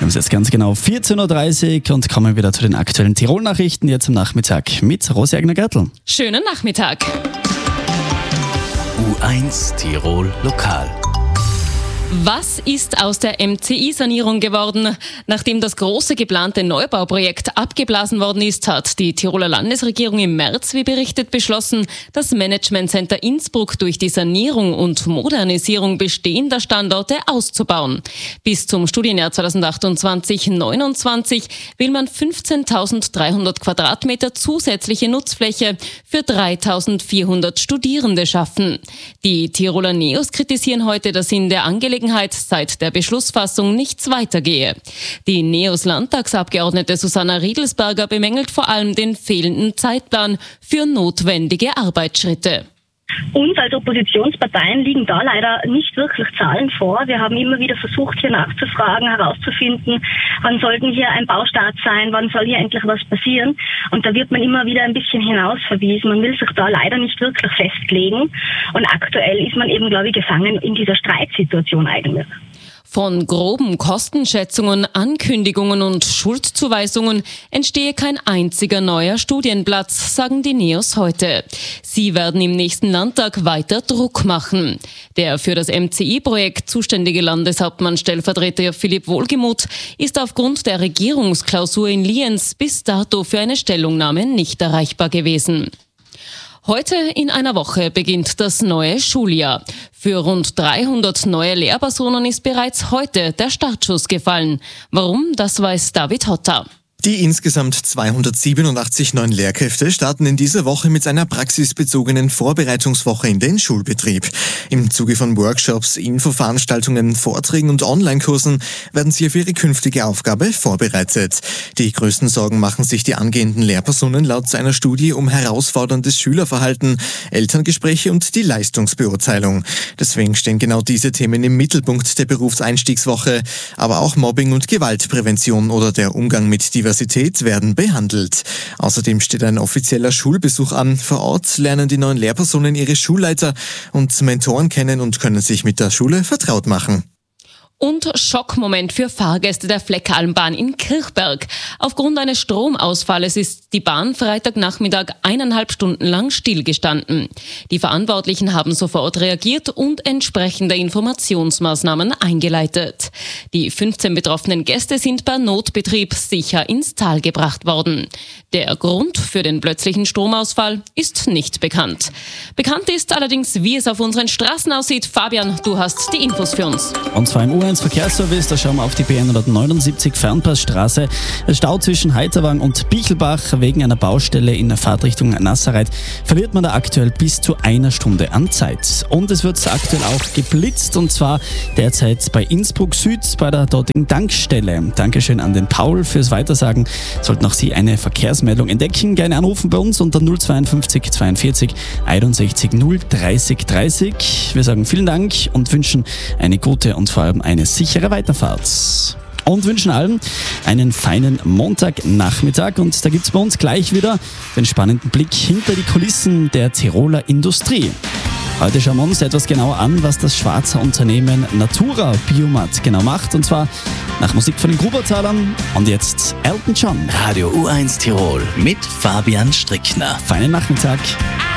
haben es jetzt ganz genau 14.30 Uhr und kommen wieder zu den aktuellen Tirol-Nachrichten jetzt am Nachmittag mit Rosi Egner-Gertl. Schönen Nachmittag. U1 Tirol Lokal. Was ist aus der MCI-Sanierung geworden? Nachdem das große geplante Neubauprojekt abgeblasen worden ist, hat die Tiroler Landesregierung im März, wie berichtet, beschlossen, das Managementcenter Innsbruck durch die Sanierung und Modernisierung bestehender Standorte auszubauen. Bis zum Studienjahr 2028/29 will man 15.300 Quadratmeter zusätzliche Nutzfläche für 3.400 Studierende schaffen. Die Tiroler Neos kritisieren heute, dass in der Angelegenheit seit der Beschlussfassung nichts weitergehe. Die Neos-Landtagsabgeordnete Susanna Riedelsberger bemängelt vor allem den fehlenden Zeitplan für notwendige Arbeitsschritte. Uns als Oppositionsparteien liegen da leider nicht wirklich Zahlen vor. Wir haben immer wieder versucht, hier nachzufragen, herauszufinden, wann sollten hier ein Baustart sein, wann soll hier endlich was passieren. Und da wird man immer wieder ein bisschen hinausverwiesen. Man will sich da leider nicht wirklich festlegen. Und aktuell ist man eben, glaube ich, gefangen in dieser Streitsituation eigentlich. Von groben Kostenschätzungen, Ankündigungen und Schuldzuweisungen entstehe kein einziger neuer Studienplatz, sagen die Neos heute. Sie werden im nächsten Landtag weiter Druck machen. Der für das MCI-Projekt zuständige Landeshauptmann-Stellvertreter Philipp Wohlgemuth ist aufgrund der Regierungsklausur in Lienz bis dato für eine Stellungnahme nicht erreichbar gewesen. Heute in einer Woche beginnt das neue Schuljahr. Für rund 300 neue Lehrpersonen ist bereits heute der Startschuss gefallen. Warum, das weiß David Hotter. Die insgesamt 287 neuen Lehrkräfte starten in dieser Woche mit einer praxisbezogenen Vorbereitungswoche in den Schulbetrieb. Im Zuge von Workshops, Infoveranstaltungen, Vorträgen und Online-Kursen werden sie auf ihre künftige Aufgabe vorbereitet. Die größten Sorgen machen sich die angehenden Lehrpersonen laut einer Studie um herausforderndes Schülerverhalten, Elterngespräche und die Leistungsbeurteilung. Deswegen stehen genau diese Themen im Mittelpunkt der Berufseinstiegswoche. Aber auch Mobbing und Gewaltprävention oder der Umgang mit Diversität werden behandelt. Außerdem steht ein offizieller Schulbesuch an. Vor Ort lernen die neuen Lehrpersonen ihre Schulleiter und Mentoren kennen und können sich mit der Schule vertraut machen. Und Schockmoment für Fahrgäste der Fleckalmbahn in Kirchberg. Aufgrund eines Stromausfalles ist die Bahn Freitagnachmittag 1,5 Stunden lang stillgestanden. Die Verantwortlichen haben sofort reagiert und entsprechende Informationsmaßnahmen eingeleitet. Die 15 betroffenen Gäste sind per Notbetrieb sicher ins Tal gebracht worden. Der Grund für den plötzlichen Stromausfall ist nicht bekannt. Bekannt ist allerdings, wie es auf unseren Straßen aussieht. Fabian, du hast die Infos für uns. Und zwar im U1 Verkehrsservice, da schauen wir auf die B179 Fernpassstraße. Stau zwischen Heiterwang und Bichelbach wegen einer Baustelle in der Fahrtrichtung Nassereit verliert man da aktuell bis zu 1 Stunde an Zeit. Und es wird aktuell auch geblitzt und zwar derzeit bei Innsbruck Süd bei der dortigen Tankstelle. Dankeschön an den Paul fürs Weitersagen. Sollten auch Sie eine Verkehrsmeldung entdecken, gerne anrufen bei uns unter 052 42 61 030 30. Wir sagen vielen Dank und wünschen eine gute und vor allem eine sichere Weiterfahrt. Und wünschen allen einen feinen Montagnachmittag. Und da gibt es bei uns gleich wieder den spannenden Blick hinter die Kulissen der Tiroler Industrie. Heute schauen wir uns etwas genauer an, was das Schwarzer Unternehmen Natura Biomat genau macht. Und zwar nach Musik von den Grubertalern. Und jetzt Elton John. Radio U1 Tirol mit Fabian Strickner. Feinen Nachmittag.